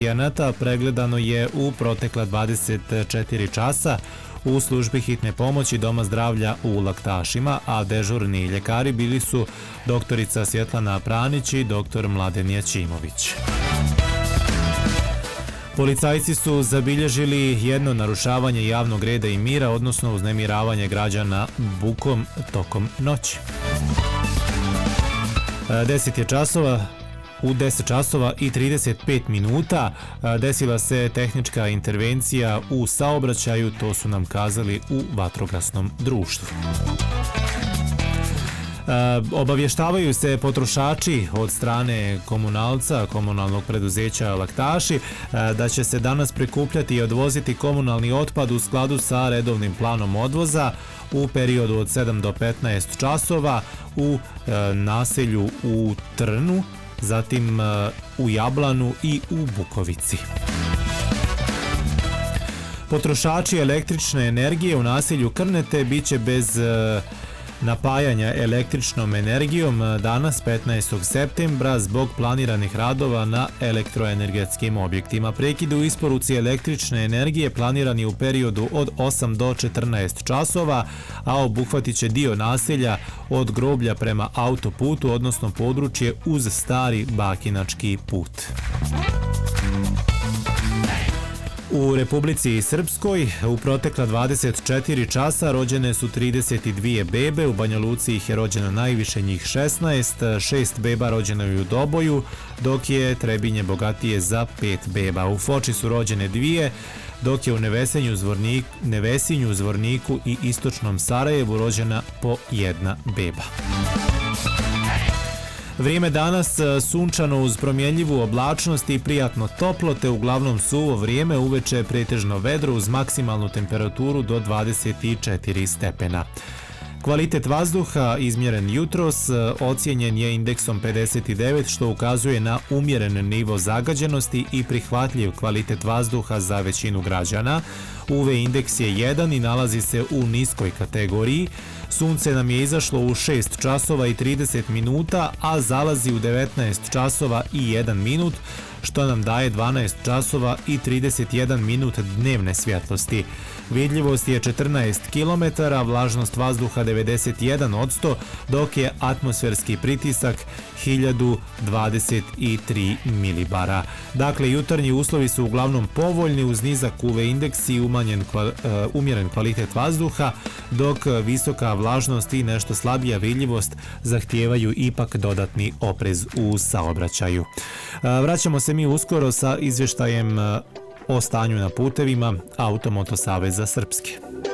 pacijenata pregledano je u protekla 24 časa u službi hitne pomoći Doma zdravlja u Laktašima, a dežurni ljekari bili su doktorica Svjetlana Pranić i doktor Mladen Jaćimović. Policajci su zabilježili jedno narušavanje javnog reda i mira, odnosno uznemiravanje građana bukom tokom noći. 10 je časova. U 10 časova i 35 minuta desila se tehnička intervencija u saobraćaju, to su nam kazali u vatrogasnom društvu. Obavještavaju se potrošači od strane komunalca, komunalnog preduzeća Laktaši, da će se danas prikupljati i odvoziti komunalni otpad u skladu sa redovnim planom odvoza u periodu od 7 do 15 časova u naselju u Trnu, zatim u Jablanu i u Bukovici. Potrošači električne energije u naselju Krnete biće bez napajanja električnom energijom danas 15. septembra zbog planiranih radova na elektroenergetskim objektima. Prekid u isporuci električne energije planiran je u periodu od 8 do 14 časova, a obuhvatit će dio naselja od groblja prema autoputu, odnosno područje uz stari Bakinački put. U Republici Srpskoj u protekla 24 časa rođene su 32 bebe, u Banja Luci ih je rođeno najviše, njih 16, 6 beba rođeno je u Doboju, dok je Trebinje bogatije za 5 beba. U Foči su rođene 2, dok je u Nevesinju, Zvorniku i Istočnom Sarajevu rođena po 1 beba. Vrijeme danas sunčano uz promjenljivu oblačnost i prijatno toplo, te uglavnom suvo vrijeme, uveče pretežno vedro uz maksimalnu temperaturu do 24 stepena. Kvalitet vazduha izmjeren jutros ocijenjen je indeksom 59, što ukazuje na umjeren nivo zagađenosti i prihvatljiv kvalitet vazduha za većinu građana. UV indeks je 1 i nalazi se u niskoj kategoriji. Sunce nam je izašlo u 6 časova i 30 minuta, a zalazi u 19 časova i 1 minut, što nam daje 12 časova i 31 minut dnevne svjetlosti. Vidljivost je 14 km, vlažnost vazduha 91%, dok je atmosferski pritisak 1023 milibara. Dakle, jutarnji uslovi su uglavnom povoljni uz nizak UV indeks i umjeren kvalitet vazduha, dok visoka vlažnost i nešto slabija vidljivost zahtijevaju ipak dodatni oprez u saobraćaju. Vraćamo se mi uskoro sa izvještajem o stanju na putevima Automoto Saveza Srpske.